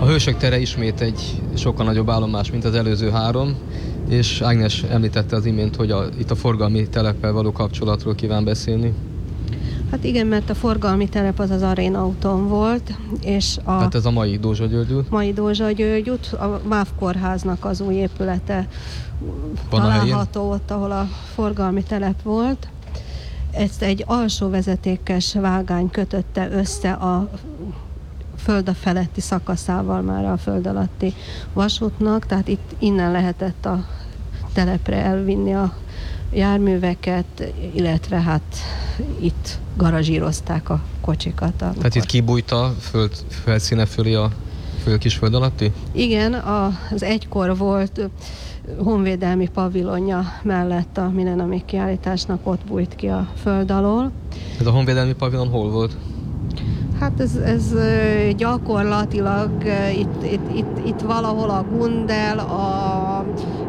A Hősök tere ismét egy sokkal nagyobb állomás, mint az előző három, és Ágnes említette az imént, hogy itt a forgalmi teleppel való kapcsolatról kíván beszélni. Hát igen, mert a forgalmi telep az Arena úton volt, és tehát ez a mai Dózsa György út? Mai Dózsa György út, a MÁV kórháznak az új épülete van található ott, ahol a forgalmi telep volt. Ezt egy alsó vezetékes vágány kötötte össze a föld a feletti szakaszával már a föld alatti vasútnak, tehát innen lehetett a telepre elvinni a járműveket, illetve hát itt garazsírozták a kocsikat. Tehát itt kibújt a föld felszíne fölé a kis föld alatti? Igen, az egykor volt honvédelmi pavilonja mellett a Millenniumi kiállításnak ott bújt ki a föld alól. Ez a honvédelmi pavilon hol volt? Hát ez gyakorlatilag itt valahol a Gundel, a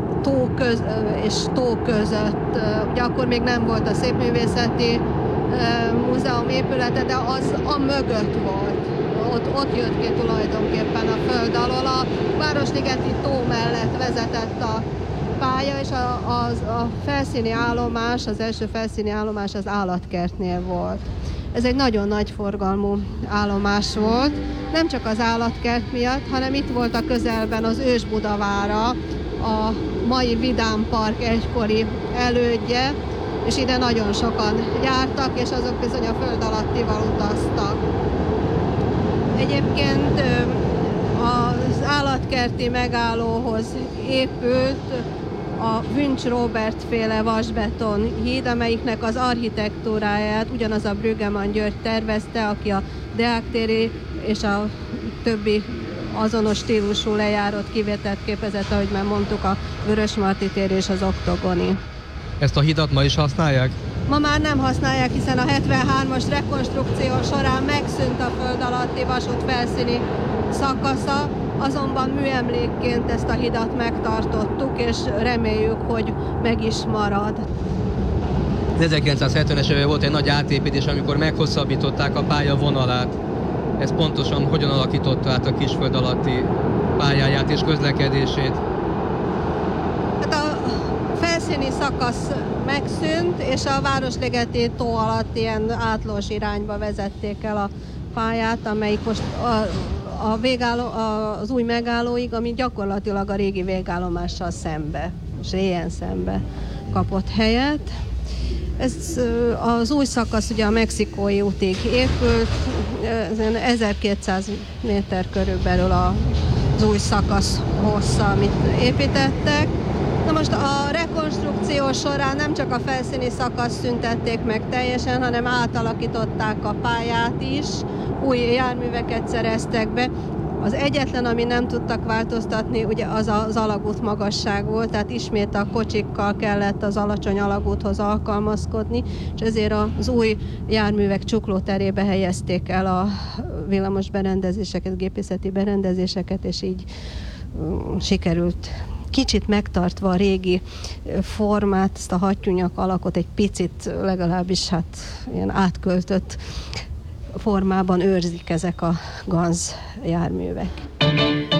tó között, ugye akkor még nem volt a Szépművészeti Múzeum épülete, de az a mögött volt. Ott jött ki tulajdonképpen a föld alól. A Városligeti tó mellett vezetett a pálya, és a felszíni állomás, az első felszíni állomás az állatkertnél volt. Ez egy nagyon nagy forgalmú állomás volt, nem csak az állatkert miatt, hanem itt volt a közelben az Ős-Budavára, a mai Vidám Park egykori elődje, és ide nagyon sokan jártak, és azok bizony a föld alattival utaztak. Egyébként az állatkerti megállóhoz épült a Wünsch Róbert féle vasbeton híd, amelyiknek az architektúráját ugyanaz a Brüggemann György tervezte, aki a Deák téri és a többi azonos stílusú lejárót kivételt képezett, ahogy már mondtuk, a Vörösmarty tér és az Oktogoni. Ezt a hidat ma is használják? Ma már nem használják, hiszen a 73-as rekonstrukció során megszűnt a föld alatti vasút felszíni szakasza, azonban műemlékként ezt a hidat megtartottuk, és reméljük, hogy meg is marad. 1970-es években volt egy nagy átépítés, amikor meghosszabbították a pálya vonalát. Ez pontosan hogyan alakította át a kisföld alatti pályáját és közlekedését? Hát a felszíni szakasz megszűnt, és a Városligeti tó alatt ilyen átlós irányba vezették el a pályát, amelyik most az új megállóig, ami gyakorlatilag a régi végállomással szembe, és réjen szembe kapott helyet. Ez az új szakasz ugye a Mexikói útig épült, 1200 méter körülbelül az új szakasz hossza, amit építettek. Na most a rekonstrukció során nem csak a felszíni szakaszt szüntették meg teljesen, hanem átalakították a pályát is, új járműveket szereztek be. Az egyetlen, ami nem tudtak változtatni, ugye az alagút magasság volt, tehát ismét a kocsikkal kellett az alacsony alagúthoz alkalmazkodni, és ezért az új járművek csuklóterébe helyezték el a villamos berendezéseket, gépészeti berendezéseket, és így sikerült kicsit megtartva a régi formát, ezt a hattyúnyak alakot egy picit legalábbis hát ilyen átköltött formában őrzik ezek a Ganz járművek.